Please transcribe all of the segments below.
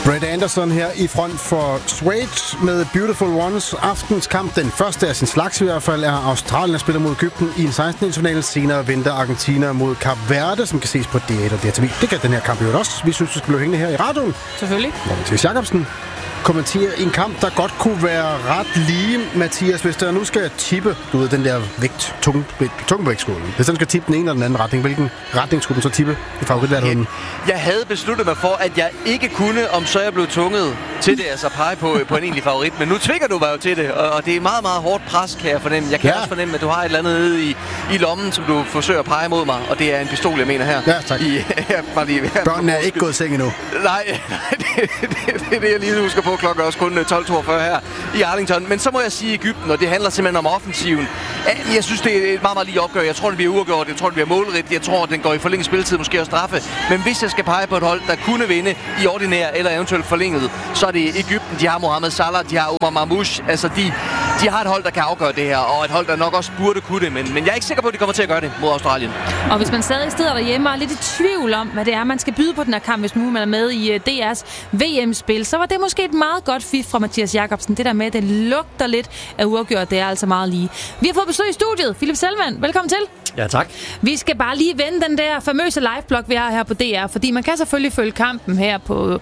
Brett Anderson her i front for Schweiz med Beautiful Ones. Aftens kamp, den første af sin slags i hvert fald, er Australien, der spiller mod Egypten i en 16-finale. Senere venter Argentina mod Kap Verde, som kan ses på D1 og DTV. Det kan den her kamp jo også. Vi synes, vi skal blive hængende her i radioen. Selvfølgelig. Mathias Jacobsen kommenterer en kamp, der godt kunne være ret lige, Mathias, hvis der nu skal tippe, du ved, den der tungvægtskålen. Hvis den skal tippe den ene eller den anden retning, hvilken retning skulle den så tippe i favoritværdigheden? Jeg havde besluttet mig for, at jeg ikke kunne, om så jeg blev tvunget til det, altså pege på en egentlig favorit. Men nu tvinger du mig jo til det, og det er meget, meget hårdt pres, kan jeg fornemme. Jeg kan også fornemme, at du har et eller andet nede i lommen, som du forsøger at pege mod mig, og det er en pistol, jeg mener her. Ja, tak. Børnene er ikke gået i seng endnu. Nej, det er det, jeg lige husker på. Klokken er også kun 12:42 her i Arlington. Men så må jeg sige Egypten, og det handler simpelthen om offensiven. Jeg synes, det er et meget, meget lige opgør. Jeg tror, det bliver uafgjort. Jeg tror, det bliver målrigt. Jeg tror, den går i forlænget spilletid, måske også straffe. Men hvis jeg skal pege på et hold, der kunne vinde i ordinær eller eventuelt forlænget, så er det Egypten. De har Mohamed Salah, de har Omar Mamouche. Altså, de har et hold, der kan afgøre det her, og et hold, der nok også burde kunne det. Men jeg er ikke sikker på, at de kommer til at gøre det mod Australien. Og hvis man stadig sidder derhjemme og er lidt i tvivl om, hvad det er, man skal byde på den her kamp, hvis nu man er med i DR's VM-spil, så var det måske et meget godt fif fra Mathias Jacobsen. Det der med, at det lugter lidt af uafgjort, det er altså meget lige. Vi har fået besøg i studiet. Philip Selman, velkommen til. Ja, tak. Vi skal bare lige vende den der famøse live-blog, vi har her på DR, fordi man kan selvfølgelig følge kampen her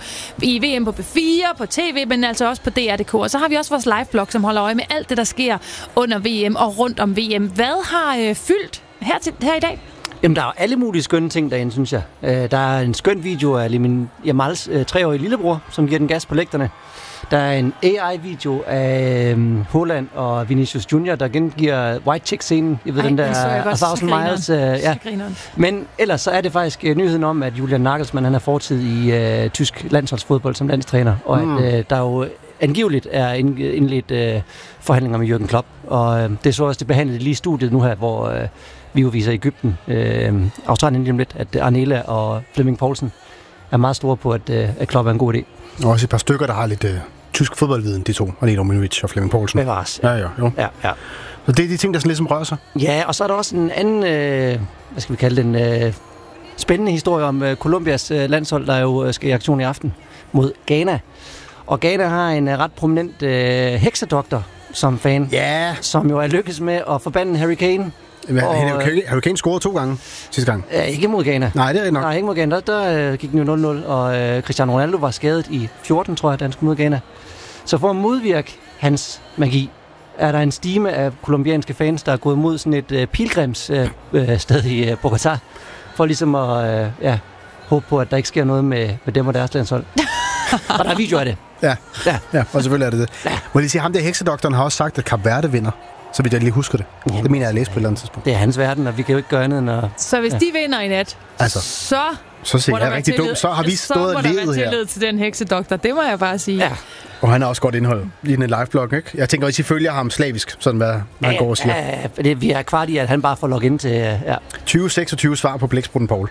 i VM på B4, på TV, men altså også på DR.dk. Og så har vi også vores live-blog, som holder øje med alt det, der sker under VM og rundt om VM. Hvad har fyldt her i dag? Jamen, der er alle mulige skønne ting derinde, synes jeg. Der er en skøn video af min Jamals 3-årige lillebror, som giver den gas på lægterne. Der er en AI-video af Haaland og Vinicius Junior, der gengiver White Chick-scenen. Jeg ved, den der 1000 Miles. Ja. Men ellers så er det faktisk nyheden om, at Julian Nagelsmann, han har fortid i tysk landsholdsfodbold som landstræner, og at der jo angiveligt er indledt forhandlinger med Jürgen Klopp. Og det er så også det behandlet lige i studiet nu her, hvor vi jo viser Egypten, Australien lige lidt, at Arnela og Flemming Poulsen er meget store på, at Klopp er en god idé. Og også et par stykker, der har lidt tysk fodboldviden, de to. Arnela Ominovic og Flemming Poulsen. Bevares. Ja. Ja. Så det er de ting, der sådan ligesom rører sig. Ja, og så er der også en anden, hvad skal vi kalde den, spændende historie om Colombias landshold, der jo skal i aktion i aften mod Ghana. Og Ghana har en ret prominent heksedoktor som fan, som jo er lykkes med at forbande Harry Kane. Harry Kane scorede 2 gange sidste gang. Ikke mod Ghana. Nej, det er nok. Nej, ikke mod Ghana. Der gik den jo 0-0, og Cristiano Ronaldo var skadet i 14, tror jeg, da han skulle mod Ghana. Så for at modvirke hans magi, er der en stime af kolumbianske fans, der er gået mod sådan et pilgrimssted i Bogotá, for ligesom at håbe på, at der ikke sker noget med dem og deres landshold. Og der er video af det. Ja, og selvfølgelig er det det. Ja. Må jeg lige sige, ham der heksedoktoren har også sagt, at Kap Verde vinder. Så vidt jeg lige husker det. Ja, det mener jeg læst på et eller andet tidspunkt. Det er hans verden, og vi kan jo ikke gøre andet end at... Så hvis de vinder i nat, så ser jeg rigtig dumt. Så har vi stået og levet her. Så må der være tillid til den heksedoktor. Det må jeg bare sige. Ja. Og han har også godt indhold i en live-blog, ikke? Jeg tænker også, I følger ham slavisk, sådan hvad han går og siger. Ja, vi er kvart i, at han bare får logget ind til... 2026 svar på blæksprutten Paul.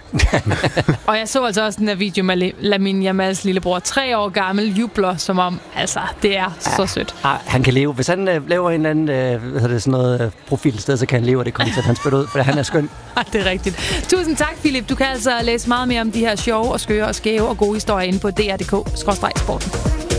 Og jeg så altså også den her video med Lamine Jamals lillebror, 3 år gammel, jubler, som om, altså, det er så sødt. Han kan leve. Hvis han laver en eller anden sådan noget profilsted, så kan han leve, og det kommer til, at han spiller ud, for han er skøn. Det er rigtigt. Tusind tak, Philip. Du kan altså læse meget mere om de her sjove og skøre og skæve og gode historier inde på dr.dk/sporten.